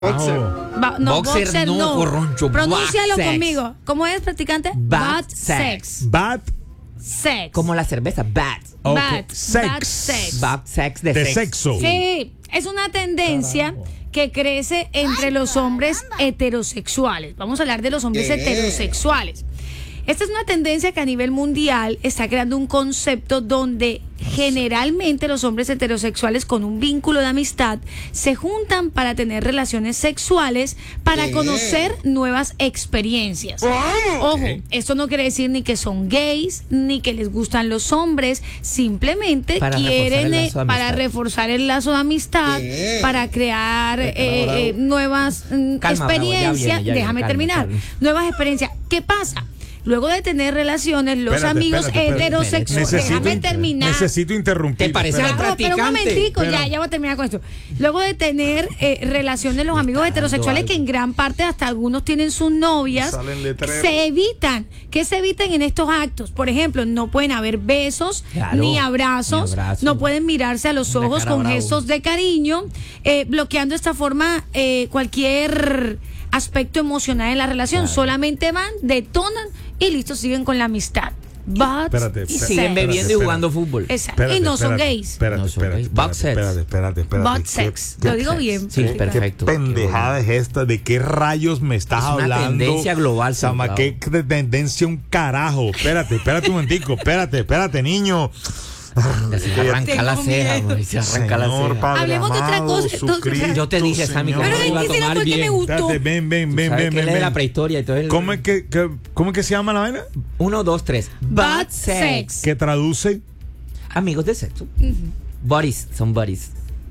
Boxer. Boxer no, corroncho. Pronúncialo Butt sex. conmigo. ¿Cómo es, practicante? Butt sex. Bad Sex. Como la cerveza, bad. okay. Bad Sex. sex. Bad sex de sexo. Sí, es una tendencia que crece entre los hombres heterosexuales. Vamos a hablar de los hombres heterosexuales. Esta es una tendencia que a nivel mundial está creando un concepto donde generalmente los hombres heterosexuales con un vínculo de amistad se juntan para tener relaciones sexuales, para conocer nuevas experiencias. Ojo, esto no quiere decir ni que son gays, ni que les gustan los hombres, simplemente Para quieren reforzar el lazo de amistad. para reforzar el lazo de amistad, para crear nuevas Calma, Bravo, experiencias. ya viene, Déjame calma, terminar. calma. Nuevas experiencias. ¿Qué pasa? Luego de tener relaciones, los Espérate, amigos espérate. heterosexuales. Déjame terminar. Necesito interrumpir. ¿Te parece espérate. al Pero un practicante? momentico, Pero- ya voy a terminar con esto. Luego de tener relaciones, los amigos heterosexuales, que en gran parte hasta algunos tienen sus novias, Salen letreros. se evitan. ¿Qué se evitan en estos actos? Por ejemplo, no pueden haber besos, Claro, ni abrazos, ni abrazos. no pueden mirarse a los Una ojos cara con bravo. gestos de cariño, bloqueando de esta forma cualquier aspecto emocional en la relación. Claro. Solamente van, detonan y listo, siguen con la amistad. But Espérate, y espérate. Siguen sex. bebiendo y jugando fútbol. Exacto. Y no son gays. Espérate, No son espérate, gays. espérate, Butt sex. espérate. Butt ¿Qué- sex. qué- Lo digo sex. bien. Sí, Sí. perfecto. ¿Qué pendejada es esta? ¿De qué rayos me estás Es una hablando? tendencia global, Sama, Bravo. ¿qué tendencia un carajo? Espérate un momentico. Espérate, niño. Se arranca la Tengo ceja, miedo. amor, se arranca la Señor, ceja. Padre Hablemos de otra amado, cosa, su entonces. Cristo, Yo te dije, Sammy, que Señor. no Pero iba a es que será tomar porque bien. me gustó. Espérate, ven. ¿Sabes que él es de la prehistoria? Entonces, ¿Cómo es que se llama la vaina? 1, 2, 3. Bad sex. Que traduce Amigos de sexo. Buddies, son buddies.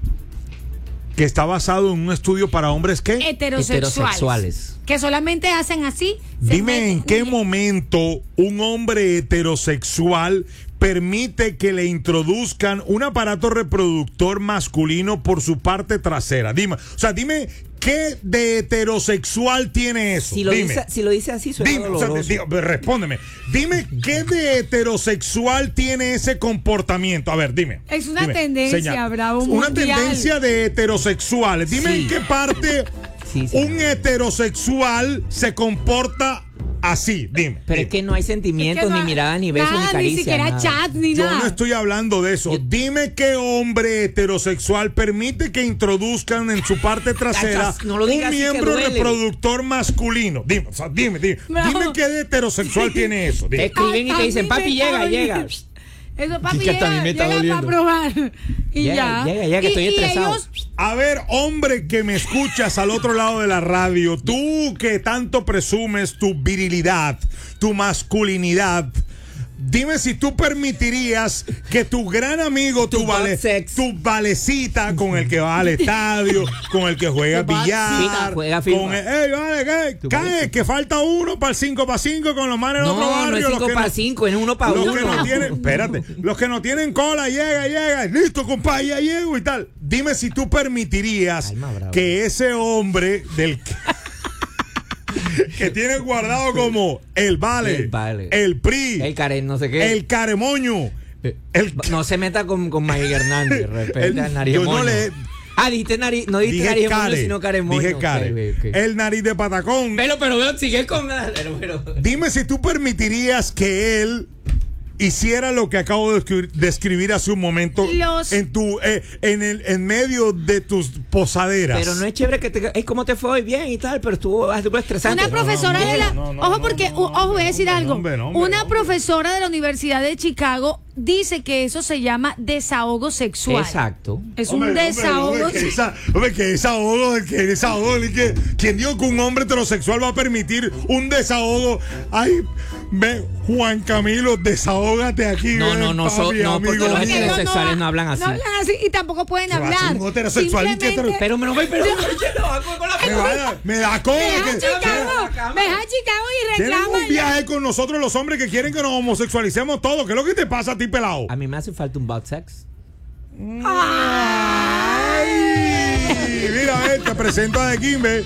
que está basado en un estudio para hombres que... Heterosexuales. Que solamente hacen así. se Dime meten- en qué momento un hombre heterosexual permite que le introduzcan un aparato reproductor masculino por su parte trasera. Dime qué de heterosexual tiene eso. Si lo Dime. dice así, suena Dime, o sea, doloroso. respóndeme. Dime qué de heterosexual tiene ese comportamiento. A ver, dime. Es una Dime, tendencia, señal. Bravo, Una mundial. tendencia de heterosexuales. Dime Sí. en qué parte Sí, un heterosexual se comporta así. Dime. Pero es que no hay sentimientos, ni mirada, ni besos, nada, ni caricia. Ni siquiera nada. chat, ni Yo nada. no estoy hablando de eso. Dime qué hombre heterosexual permite que introduzcan en su parte trasera No lo digas un así que miembro duele. reproductor masculino. Dime, o sea, dime. Bravo. Dime qué de heterosexual tiene eso. Te Dime. escriben y te dicen, A mí papi, me llega, está llega. doliendo. Eso, papi, Que hasta a mí me está llega para doliendo. probar. Y Llega, ya. llega, que estoy estresado. ellos, A ver, hombre que me escuchas al otro lado de la radio, tú que tanto presumes tu virilidad, tu masculinidad, dime si tú permitirías que tu gran amigo, tu butt sex. valecita con el que va al estadio, con el que juega Tu butt billar, sex. Juega FIFA. con el, vale, ¿qué? Cae, que falta uno para el 5x5 con los manes de otro No, barrio. no es los 5 que para 5, es 1 para los 1. que no tienen, espérate, los que no tienen cola, llega, listo, compadre, ya llego y tal. Dime si tú permitirías Calma, Bravo. que ese hombre que tiene guardado como el Vale, el PRI, El Karen, no sé qué. el Caremoño, No se meta con Maggie Hernández, respete al nariz yo no moño. le dijiste nariz, no dijiste dije nariz moño, care, sino caremoño. dije care, Ok. el nariz de patacón. Pero sigue con... Pero. Dime si tú permitirías que él hiciera lo que acabo de describir hace un momento en medio de tus posaderas. Pero no es chévere que te... Es como te fue hoy bien y tal, pero estuvo estresante. una profesora de la... Ojo, porque, ojo, voy a decir algo. hombre, Una profesora de la Universidad de Chicago dice que eso se llama desahogo sexual. Exacto. Es un desahogo sexual. Que desahogo. ¿Quién dijo que un hombre heterosexual va a permitir un desahogo? Ay, ve, Juan Camilo, desahógate aquí. No, ven, no, papi, no, porque amigo los mío. heterosexuales no hablan así. No hablan así y tampoco pueden ¿Qué va a hablar. ser un heterosexual y que Simplemente- Pero me lo voy, pero... Me da cola. Deja que- Chicago, deja Chicago y Tienen reclama. un viaje con nosotros los hombres que quieren que nos homosexualicemos todos. ¿Qué es lo que te pasa a ti, pelado? A mí me hace falta un butt sex. Ay, mira, te presento a De Kimbe.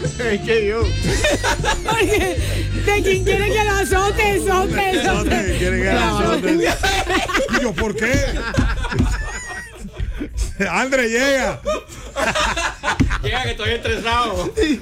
Porque de quien quiere que lo azote, Quiere que la azote. Y yo, ¿por qué? André llega. Llega que estoy estresado.